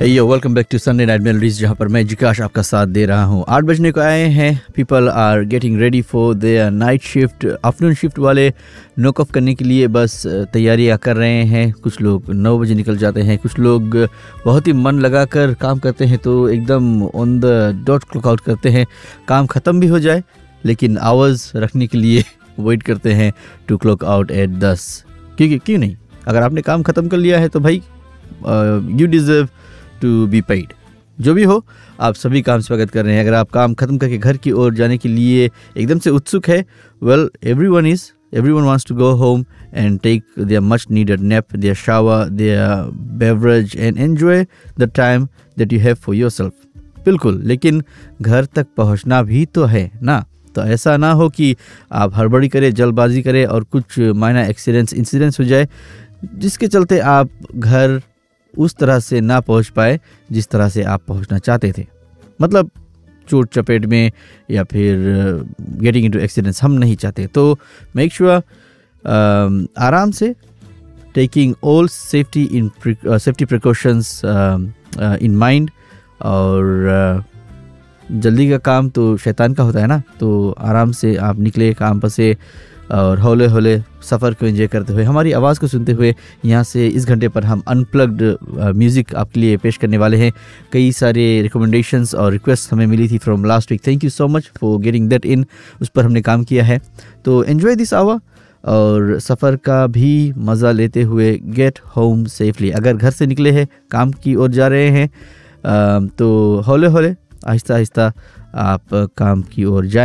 Yo welcome back to Sunday night melodies, जहाँ पर मैं जिकाश आपका साथ दे रहा हूँ। 8 बजने को आए हैं। People are getting ready for their night shift. Afternoon shift वाले नॉक ऑफ करने के लिए बस तैयारियाँ कर रहे हैं। कुछ लोग 9 बजे निकल जाते हैं, कुछ लोग बहुत ही मन लगा कर काम करते हैं तो एकदम on the dot clock out करते हैं। काम ख़त्म भी हो जाए लेकिन आवर्स रखने के लिए वेट करते हैं टू क्लॉक आउट एट 10। क्यों नहीं, अगर आपने काम ख़त्म कर लिया है तो भाई you deserve to be paid. जो भी हो, आप सभी काम स्वागत कर रहे हैं। अगर आप काम खत्म करके घर की ओर जाने के लिए एकदम से उत्सुक है, well everyone wants to go home and take their much needed nap, their shower, their beverage and enjoy the time that you have for yourself। बिल्कुल, लेकिन घर तक पहुंचना भी तो है ना। तो ऐसा ना हो कि आप हड़बड़ी करें, जल्दबाजी करें और कुछ माइनर इंसिडेंट्स हो जाए जिसके चलते आप घर उस तरह से ना पहुंच पाए जिस तरह से आप पहुंचना चाहते थे। मतलब चोट चपेट में या फिर गेटिंग इनटू एक्सीडेंट्स हम नहीं चाहते। तो मेक श्योर आराम से taking all safety precautions in mind. और जल्दी का काम तो शैतान का होता है ना, तो आराम से आप निकले काम पर से और हौले हौले सफ़र को एंजॉय करते हुए, हमारी आवाज़ को सुनते हुए। यहाँ से इस घंटे पर हम अनप्लग्ड म्यूज़िक आपके लिए पेश करने वाले हैं। कई सारे रिकमेंडेशंस और रिक्वेस्ट हमें मिली थी from last week. Thank you so much for getting that in. उस पर हमने काम किया है। तो एन्जॉय दिस आवर और सफ़र का भी मज़ा लेते हुए गेट होम सेफली। अगर घर से निकले हैं, काम की ओर जा रहे हैं, तो हौले हौले आहिस्ता आहिस्ता आप काम की ओर जाएं।